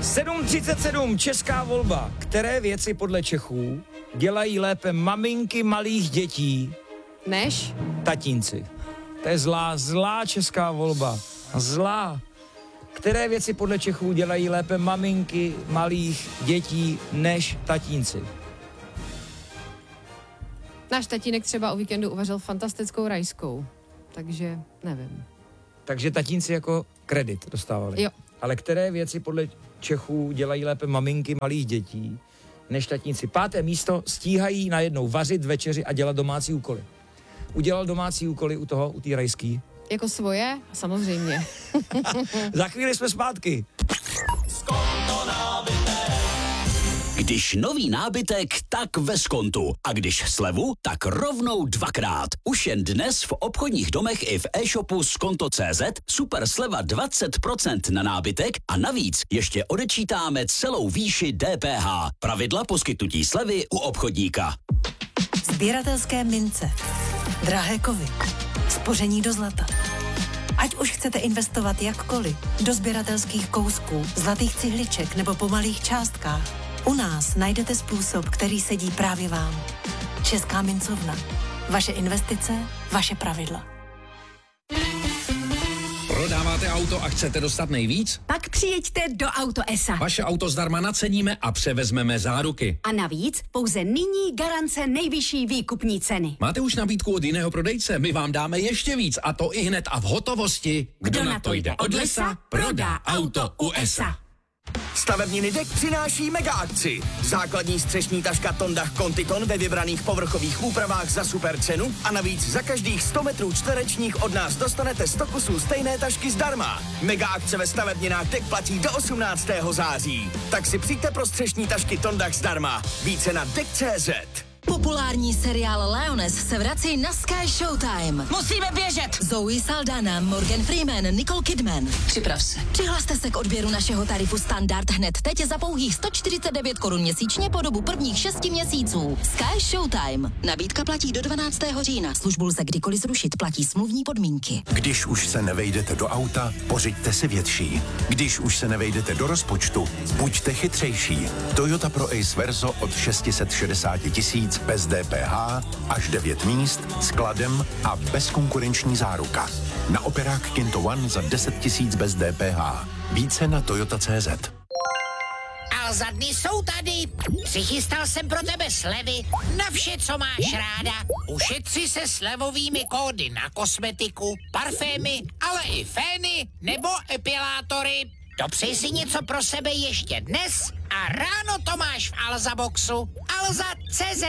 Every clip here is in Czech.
7:37, česká volba. Které věci podle Čechů dělají lépe maminky malých dětí než tatínci? To je zlá česká volba. Zlá. Které věci podle Čechů dělají lépe maminky malých dětí než tatínci? Náš tatínek třeba o víkendu uvařil fantastickou rajskou, takže nevím. Takže tatínci jako kredit dostávali. Jo. Ale které věci podle Čechů dělají lépe maminky malých dětí než tatínci? 5. místo, stíhají najednou vařit večeři a dělat domácí úkoly. Udělal domácí úkoly u té rajský? Jako svoje? Samozřejmě. Za chvíli jsme zpátky. Když nový nábytek, tak ve Skontu. A když slevu, tak rovnou dvakrát. Už jen dnes v obchodních domech i v e-shopu Skonto.cz super sleva 20% na nábytek a navíc ještě odečítáme celou výši DPH. Pravidla poskytnutí slevy u obchodníka. Sběratelské mince, drahé kovy, spoření do zlata. Ať už chcete investovat jakkoliv, do sběratelských kousků, zlatých cihliček nebo po malých částkách, u nás najdete způsob, který sedí právě vám. Česká mincovna. Vaše investice, vaše pravidla. Prodáváte auto a chcete dostat nejvíc? Pak přijeďte do Auto ESA. Vaše auto zdarma naceníme a převezmeme záruky. A navíc pouze nyní garance nejvyšší výkupní ceny. Máte už nabídku od jiného prodejce? My vám dáme ještě víc a to i hned a v hotovosti. Kdo na to jde od lesa, prodá auto u ESA. Stavební Dek přináší mega akci. Základní střešní taška Tondach Contiton ve vybraných povrchových úpravách za super cenu a navíc za každých 100 metrů čtverečních od nás dostanete 100 kusů stejné tašky zdarma. Mega akce ve stavebninách Dek platí do 18. září. Tak si přijďte pro střešní tašky Tondach zdarma. Více na Dek.cz. Populární seriál Lioness se vrací na Sky Showtime. Musíme běžet! Zoe Saldana, Morgan Freeman, Nicole Kidman. Připrav se. Přihlaste se k odběru našeho tarifu Standard hned teď za pouhých 149 korun měsíčně po dobu prvních 6 měsíců. Sky Showtime. Nabídka platí do 12. října. Službu lze kdykoliv zrušit, platí smluvní podmínky. Když už se nevejdete do auta, pořiďte si větší. Když už se nevejdete do rozpočtu, buďte chytřejší. Toyota Pro Ace Verso od 660 000 bez DPH, až 9 míst, skladem a bezkonkurenční záruka. Na operák Kinto One za 10 000 bez DPH. Více na Toyota.cz. Alza, dny jsou tady. Přichystal jsem pro tebe slevy na vše, co máš ráda. Ušetři se slevovými kódy na kosmetiku, parfémy, ale i fény nebo epilátory. Dopřej si něco pro sebe ještě dnes a ráno to máš v Alza Boxu. Alza.cz.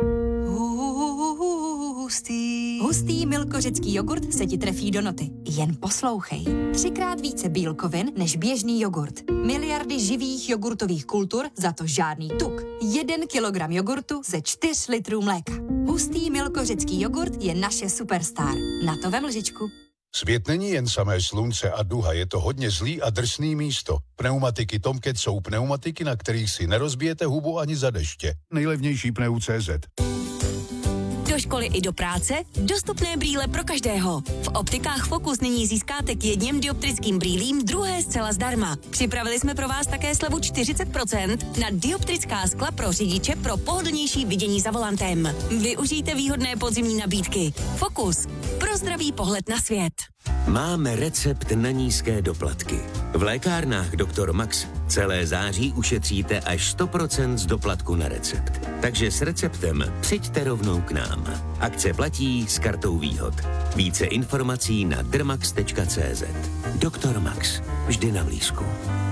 Hustý milkořecký jogurt se ti trefí do noty. Jen poslouchej. 3x více bílkovin než běžný jogurt. Miliardy živých jogurtových kultur, za to žádný tuk. 1 kilogram jogurtu ze 4 litrů mléka. Hustý milkořecký jogurt je naše superstar. Na to vem lžičku. Svět není jen samé slunce a duha, je to hodně zlý a drsný místo. Pneumatiky Tomcat jsou pneumatiky, na kterých si nerozbijete hubu ani za deště. Nejlevnější pneu.cz. Do školy i do práce? Dostupné brýle pro každého. V optikách Focus nyní získáte k jedním dioptrickým brýlím druhé zcela zdarma. Připravili jsme pro vás také slevu 40% na dioptrická skla pro řidiče pro pohodlnější vidění za volantem. Využijte výhodné podzimní nabídky. Focus. Pro zdravý pohled na svět. Máme recept na nízké doplatky. V lékárnách Dr. Max celé září ušetříte až 100% z doplatku na recept. Takže s receptem přijďte rovnou k nám. Akce platí s kartou výhod. Více informací na drmax.cz. Dr. Max. Vždy na blízku.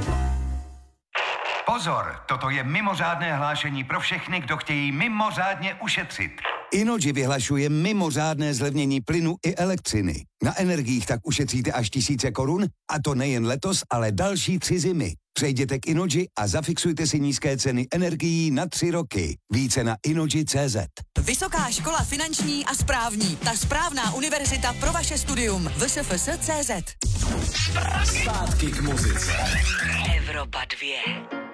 Pozor, toto je mimořádné hlášení pro všechny, kdo chtějí mimořádně ušetřit. Innogy vyhlašuje mimořádné zlevnění plynu i elektřiny. Na energiích tak ušetříte až 1000 korun, a to nejen letos, ale další 3 zimy. Přejděte k Innogy a zafixujte si nízké ceny energií na 3 roky. Více na Innogy.cz. Vysoká škola finanční a správní. Ta správná univerzita pro vaše studium. VSFS.cz. Zpátky k muzice. Evropa 2.